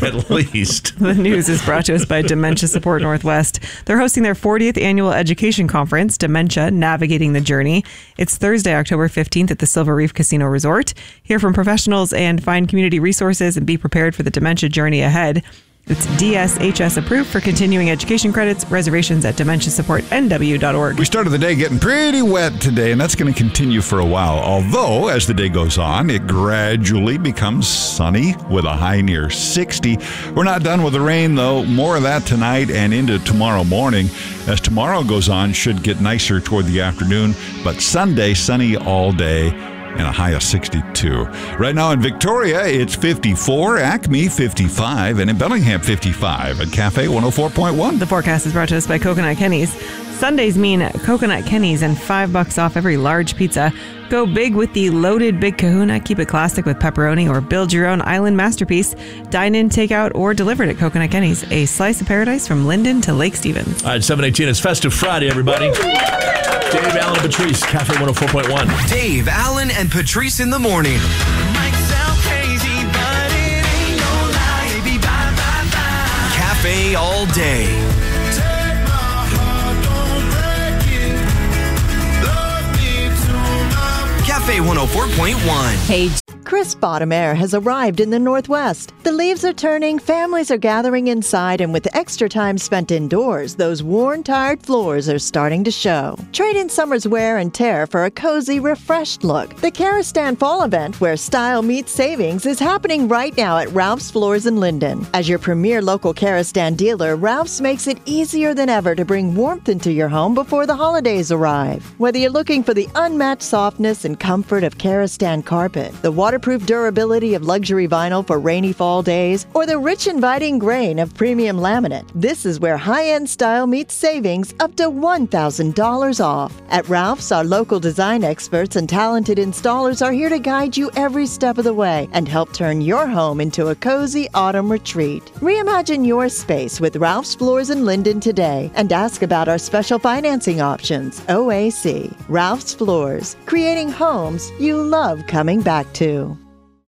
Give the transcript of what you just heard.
at least. The news is brought to us by Dementia Support Northwest. They're hosting their 40th annual education conference, Dementia Navigating the Journey. It's Thursday, October 15th at the Silver Reef Casino Resort. Hear from professionals and find community resources and be prepared for the dementia journey ahead. It's DSHS approved for continuing education credits. Reservations at dementiasupportnw.org. We started the day getting pretty wet today, and that's going to continue for a while. Although, as the day goes on, it gradually becomes sunny with a high near 60. We're not done with the rain, though. More of that tonight and into tomorrow morning. As tomorrow goes on, should get nicer toward the afternoon, but Sunday, sunny all day. And a high of 62. Right now in Victoria, it's 54, Acme 55, and in Bellingham 55 at Cafe 104.1. The forecast is brought to us by Coconut Kenny's. Sundays mean Coconut Kenny's and $5 off every large pizza. Go big with the loaded Big Kahuna. Keep it classic with pepperoni or build your own island masterpiece. Dine in, take out, or delivered at Coconut Kenny's. A slice of paradise from Linden to Lake Stevens. All right, 7:18. It's Festive Friday, everybody. Dave, Allen, and Patrice, Cafe 104.1. Dave, Allen, and Patrice in the morning. Might sound crazy, but it ain't no lie. Baby, bye, bye, bye. Cafe all day. Take my heart, don't break it. Love me to my... Cafe 104.1. Hey, crisp autumn air has arrived in the Northwest. The leaves are turning, families are gathering inside, and with extra time spent indoors, those worn, tired floors are starting to show. Trade in summer's wear and tear for a cozy, refreshed look. The Karastan Fall event, where style meets savings, is happening right now at Ralph's Floors in Linden. As your premier local Karastan dealer, Ralph's makes it easier than ever to bring warmth into your home before the holidays arrive. Whether you're looking for the unmatched softness and comfort of Karastan carpet, the waterproof durability of luxury vinyl for rainy fall days, or the rich inviting grain of premium laminate, this is where high-end style meets savings up to $1,000 off. At Ralph's, our local design experts and talented installers are here to guide you every step of the way and help turn your home into a cozy autumn retreat. Reimagine your space with Ralph's Floors in Linden today and ask about our special financing options. OAC. Ralph's Floors, creating homes you love coming back to.